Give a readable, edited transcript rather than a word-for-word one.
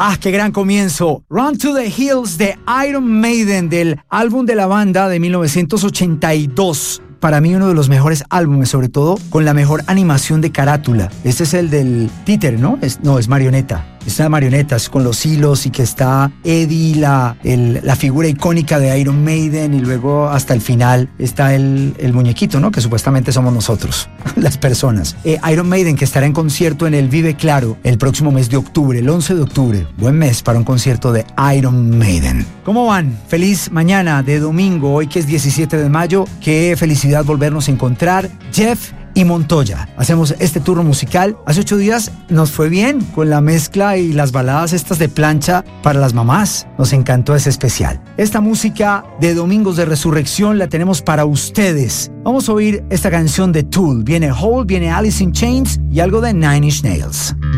¡Ah, qué gran comienzo! Run to the Hills de Iron Maiden, del álbum de la banda de 1982. Para mí uno de los mejores álbumes, sobre todo con la mejor animación de carátula. Este es el del títere, ¿no? Es marioneta. Es una marioneta, es con los hilos y que está Eddie, la figura icónica de Iron Maiden, y luego hasta el final está el muñequito, ¿no? Que supuestamente somos nosotros, las personas. Iron Maiden, que estará en concierto en el Vive Claro el próximo mes de octubre, el 11 de octubre. Buen mes para un concierto de Iron Maiden. ¿Cómo van? Feliz mañana de domingo, hoy que es 17 de mayo. Qué felicidad volvernos a encontrar. Jeff y Montoya. Hacemos este turno musical. Hace 8 días nos fue bien con la mezcla y las baladas estas de plancha para las mamás. Nos encantó ese especial. Esta música de Domingos de Resurrección la tenemos para ustedes. Vamos a oír esta canción de Tool. Viene Hole, viene Alice in Chains y algo de Nine Inch Nails.